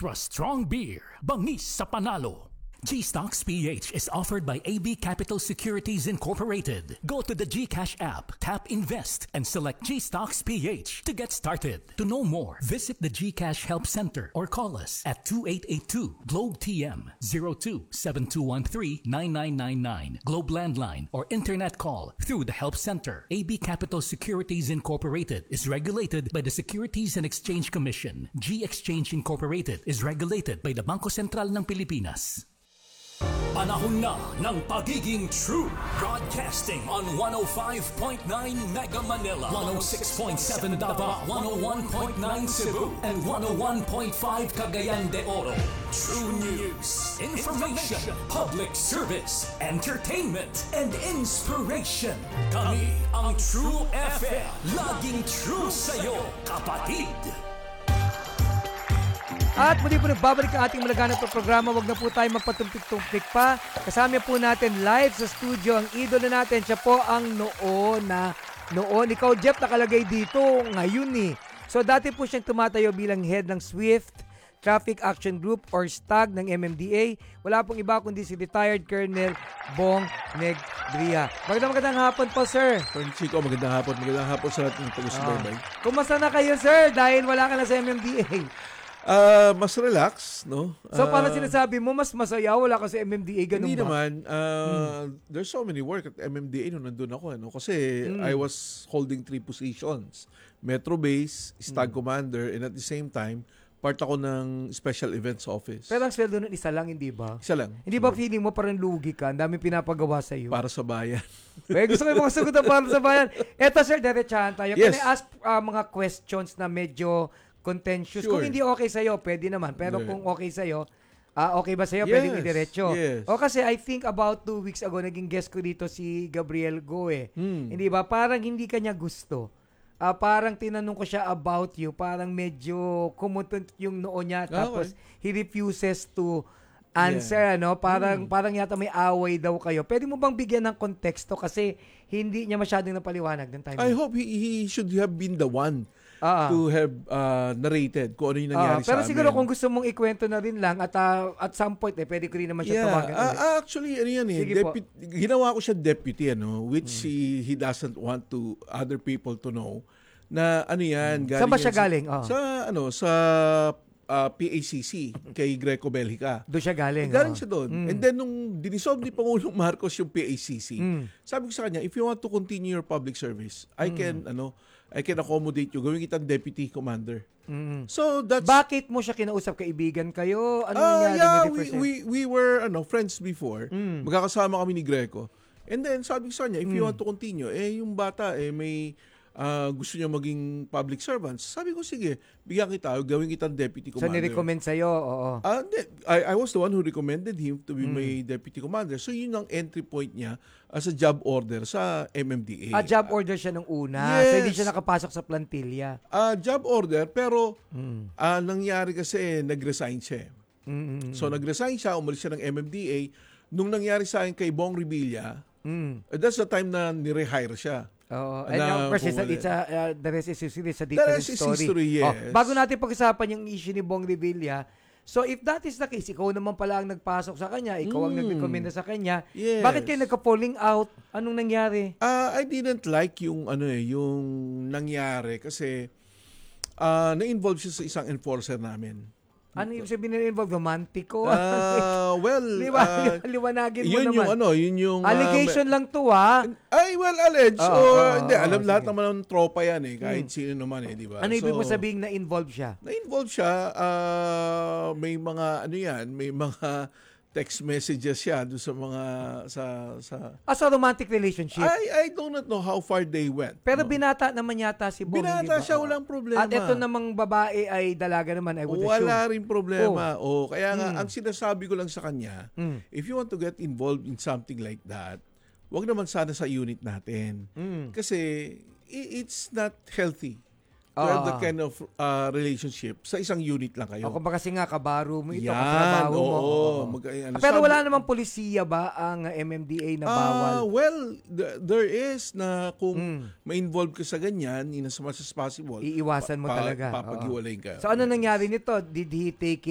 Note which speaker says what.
Speaker 1: Ultra Strong Beer. Bangis sa panalo. G-Stocks PH is offered by AB Capital Securities Incorporated. Go to the GCash app, tap Invest, and select G-Stocks PH to get started. To know more, visit the GCash Help Center or call us at 2882-GLOBE-TM 02-7213-9999, Globe Landline, or Internet call through the Help Center. AB Capital Securities Incorporated is regulated by the Securities and Exchange Commission. G-Exchange Incorporated is regulated by the Bangko Sentral ng Pilipinas. Panahon na ng pagiging true. Broadcasting on 105.9 Mega Manila, 106.7 Davao, 101.9 Cebu, and 101.5 Cagayan de Oro. True news, information, public service, entertainment, and inspiration. Kami ang True FM. Laging true sa'yo, kapatid.
Speaker 2: At muli po nagbabalik ang ating malaganap na programa. Huwag na po tayo magpatumpik-tumpik pa. Kasama po natin live sa studio ang idolo natin. Siya po ang noon. Ikaw, Jeff, nakalagay dito ngayon eh. So dati po siyang tumatayo bilang head ng SWIFT Traffic Action Group or STAG ng MMDA. Wala pong iba kundi si retired Colonel Bong Negria. Magandang hapon po, sir.
Speaker 3: Chico, magandang hapon sa lahat ng pag-usubaybay.
Speaker 2: Kumusta na kayo, sir? Dahil wala ka na sa MMDA.
Speaker 3: Mas relax, no?
Speaker 2: So, paano sinasabi mo, mas masaya, wala ka sa MMDA, ganun
Speaker 3: hindi
Speaker 2: ba?
Speaker 3: Hindi naman. There's so many work at MMDA nung nandun ako. Ano? Kasi I was holding 3 positions. Metro Base, Stag Commander, and at the same time, part ako ng Special Events Office.
Speaker 2: Pero ang sweldo nun isa lang, hindi ba?
Speaker 3: Isa lang.
Speaker 2: Hindi ba feeling mo parang lugi ka? Ang daming pinapagawa sa iyo.
Speaker 3: Para sa bayan.
Speaker 2: Gusto ko yung mga sagot na para sa bayan. Eto, sir, diretsahan tayo.
Speaker 3: Yes.
Speaker 2: Can I ask mga questions na medyo contentious?
Speaker 3: Sure.
Speaker 2: Kung hindi okay sa'yo, pwede naman. Pero kung okay sa'yo, okay ba sa'yo? Pwedeng idiretso.
Speaker 3: Yes.
Speaker 2: O kasi I think about 2 weeks ago, naging guest ko dito si Gabriel Go eh. Hindi ba? Parang hindi kanya gusto. Parang tinanong ko siya about you. Parang medyo kumutunt yung noo niya. Tapos he refuses to answer, ano? Parang yata may away daw kayo. Pwede mo bang bigyan ng konteksto kasi hindi niya masyadong napaliwanag ng time.
Speaker 3: I hope he should have been the one to have narrated kung ano yung nangyari sa amin.
Speaker 2: Pero siguro kung gusto mong ikwento na rin lang at some point pwede ko rin naman siya tawagan ulit.
Speaker 3: Actually, ano yan eh. Ginawa ko siya deputy, which he doesn't want to other people to know na ano yan.
Speaker 2: Saan ba siya galing?
Speaker 3: Sa PACC kay Greco Belgica.
Speaker 2: Doon siya galing.
Speaker 3: Galing siya doon. And then nung dinisolve ni Pangulong Marcos yung PACC, sabi ko sa kanya, if you want to continue your public service, I can accommodate you. Gawin kitang deputy commander. So that's
Speaker 2: Bakit mo siya kinausap? Kaibigan kayo? Ano nangyari?
Speaker 3: We were friends before. Magkakasama kami ni Greco. And then sabi ko sa kanya, if you want to continue, yung bata may gusto niya maging public servants. Sabi ko, sige, bigyan kita, gawin kitang deputy commander.
Speaker 2: So, nirecommend sa'yo, oo.
Speaker 3: I was the one who recommended him to be my deputy commander. So, yun ang entry point niya as a job order sa MMDA.
Speaker 2: Job order siya nung una.
Speaker 3: Yes.
Speaker 2: So, hindi siya nakapasok sa plantilla.
Speaker 3: Job order, pero nangyari kasi, nag-resign siya. So, nag-resign siya, umalis siya ng MMDA. Nung nangyari sa akin kay Bong Revilla, that's the time na nire-hire siya.
Speaker 2: And of course, the rest is history. It's a different story.
Speaker 3: Yes.
Speaker 2: Bago natin pag-usapan yung issue ni Bong Revilla, so if that is the case, ikaw naman pala ang nagpasok sa kanya, ikaw ang nag-recommenda sa kanya, bakit kayo nagka-falling out? Anong nangyari?
Speaker 3: I didn't like yung nangyari kasi na-involve siya sa isang enforcer namin.
Speaker 2: Ano yung sabihin na involved? Romantiko? Liwanagin mo naman.
Speaker 3: Yun yung
Speaker 2: allegation lang to,
Speaker 3: alleged. Hindi, alam lahat naman ng tropa yan kahit sino naman di ba?
Speaker 2: Ano ibig mo sabihin na involved siya?
Speaker 3: Na-involve siya, may mga may mga text messages siya doon sa mga
Speaker 2: sa romantic relationship.
Speaker 3: I do not know how far they went.
Speaker 2: Pero binata naman yata si Bong.
Speaker 3: Binata siya, walang problema.
Speaker 2: At ito namang babae ay dalaga naman, I would assume.
Speaker 3: Wala rin problema. Kaya nga, ang sinasabi ko lang sa kanya, if you want to get involved in something like that, wag naman sana sa unit natin. Kasi it's not healthy. to have that kind of relationship sa isang unit lang kayo.
Speaker 2: O, kumbaga kasi nga, kabaro mo ito,
Speaker 3: Yan,
Speaker 2: katrabaho mo. Pero wala namang polisiya ba ang MMDA na bawal?
Speaker 3: Well, there is na kung ma-involve ka sa ganyan, in as much as possible,
Speaker 2: iiwasan mo talaga.
Speaker 3: Papag-iwalayin ka.
Speaker 2: So, ano nangyari nito? Did he take